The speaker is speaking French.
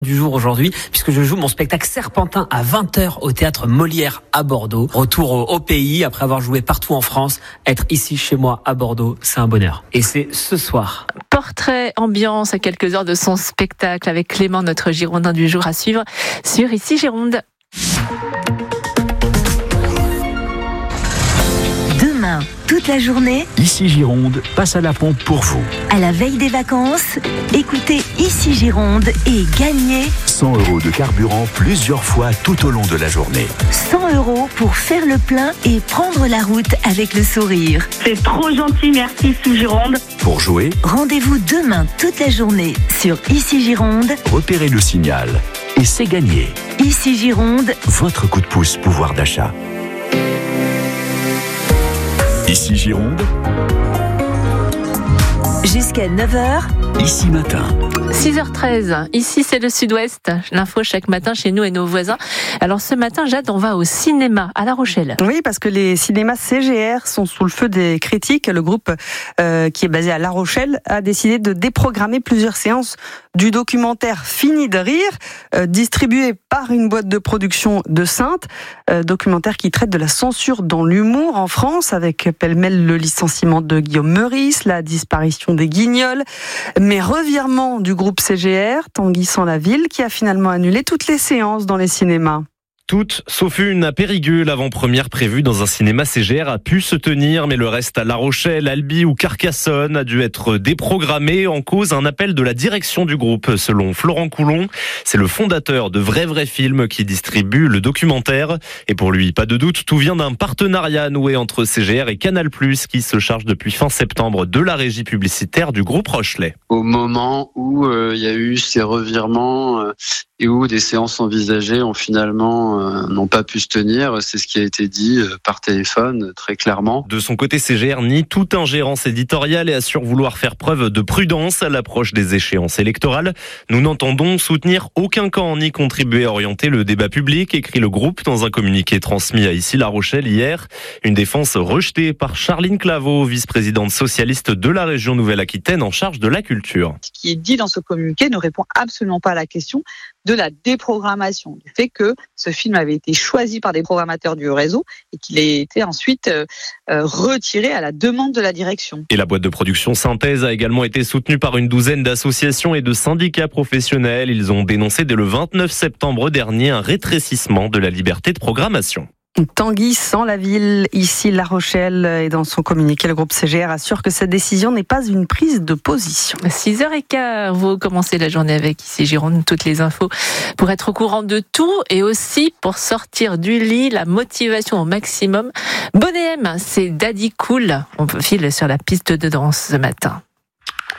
Du jour aujourd'hui, puisque je joue mon spectacle Serpentin à 20h au théâtre Molière à Bordeaux. Retour au pays après avoir joué partout en France. Être ici chez moi à Bordeaux, c'est un bonheur. Et c'est ce soir. Portrait ambiance à quelques heures de son spectacle avec Clément, notre Girondin du jour à suivre sur Ici Gironde. Demain, toute la journée, Ici Gironde passe à la pompe pour vous. à la veille des vacances, écoutez Ici Gironde et gagnez 100 € de carburant plusieurs fois tout au long de la journée. 100 € pour faire le plein et prendre la route avec le sourire. C'est trop gentil, merci Ici Gironde. Pour jouer, Rendez-vous demain toute la journée sur Ici Gironde. repérez le signal. Et c'est gagné. Ici Gironde, Votre coup de pouce pouvoir d'achat. Ici Gironde, jusqu'à 9h, ici matin. 6h13, ici c'est le Sud-Ouest, l'info chaque matin chez nous et nos voisins. Alors ce matin, Jade, on va au cinéma à La Rochelle. Oui, parce que les cinémas CGR sont sous le feu des critiques. Le groupe qui est basé à La Rochelle a décidé de déprogrammer plusieurs séances du documentaire Fini de rire, distribué par une boîte de production de Saintes. Documentaire qui traite de la censure dans l'humour en France, avec pêle-mêle le licenciement de Guillaume Meurice, la disparition des Guignols, mais revirement du groupe CGR, Tanguy sans la ville, qui a finalement annulé toutes les séances dans les cinémas. Toutes, sauf une à Périgueux. L'avant-première prévue dans un cinéma CGR a pu se tenir, mais le reste à La Rochelle, Albi ou Carcassonne a dû être déprogrammé en cause un appel de la direction du groupe. Selon Florent Coulon, c'est le fondateur de Vrai Film qui distribue le documentaire. Et pour lui, pas de doute, tout vient d'un partenariat noué entre CGR et Canal+, qui se charge depuis fin septembre de la régie publicitaire du groupe Rochelet. Au moment où il y a eu ces revirements et où des séances envisagées ont finalement n'ont pas pu se tenir, c'est ce qui a été dit par téléphone très clairement. De son côté, CGR nie toute ingérence éditoriale et assure vouloir faire preuve de prudence à l'approche des échéances électorales. Nous n'entendons soutenir aucun camp ni contribuer à orienter le débat public, écrit le groupe dans un communiqué transmis à Ici La Rochelle hier. Une défense rejetée par Charline Claveau, vice-présidente socialiste de la région Nouvelle-Aquitaine en charge de la culture. Ce qui est dit dans ce communiqué ne répond absolument pas à la question de la déprogrammation, du fait que ce film avait été choisi par des programmateurs du réseau et qu'il a été ensuite retiré à la demande de la direction. Et la boîte de production Synthèse a également été soutenue par une douzaine d'associations et de syndicats professionnels. Ils ont dénoncé dès le 29 septembre dernier un rétrécissement de la liberté de programmation. Tanguy sans la ville, ici La Rochelle, et dans son communiqué, le groupe CGR assure que cette décision n'est pas une prise de position. 6h15, vous commencez la journée avec Ici Gironde, toutes les infos pour être au courant de tout et aussi pour sortir du lit, la motivation au maximum. Bonnet M, c'est Daddy Cool. On file sur la piste de danse ce matin.